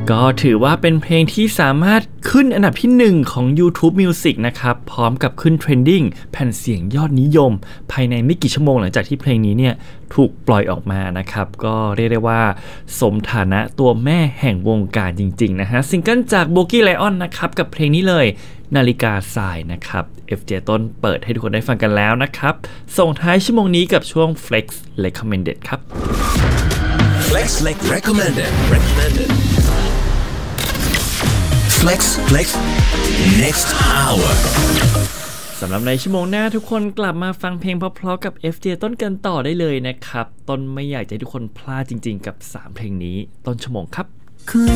ก็ถือว่าเป็นเพลงที่สามารถขึ้นอันดับที่1ของ YouTube Music นะครับพร้อมกับขึ้นเทรนดิ้งแผ่นเสียงยอดนิยมภายในไม่กี่ชั่วโมงหลังจากที่เพลงนี้เนี่ยถูกปล่อยออกมานะครับก็เรียกได้ว่าสมฐานะตัวแม่แห่งวงการจริงๆนะฮะซิงเกิลจาก Bogie Lion นะครับกับเพลงนี้เลยนาฬิกาทรายนะครับ FJ ต้นเปิดให้ทุกคนได้ฟังกันแล้วนะครับส่งท้ายชั่วโมงนี้กับช่วง Flex Recommended ครับ Flex Recommended Flex Next Hour สำหรับในชั่วโมงหน้าทุกคนกลับมาฟังเพลงเพราะๆกับ FJ ต้นกันต่อได้เลยนะครับต้นไม่อยากให้ทุกคนพลาดจริงๆกับ3เพลงนี้ต้นชั่วโมงครับ